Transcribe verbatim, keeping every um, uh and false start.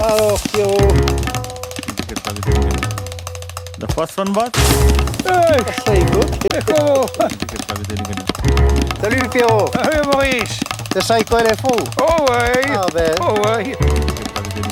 Alors, Pierrot. The first one was? Hey, ça y go. Comment? Salut, Pierrot. Salut Maurice. C'est ça, il connaît fou. Oh ouais. Ah ben. Oh ouais.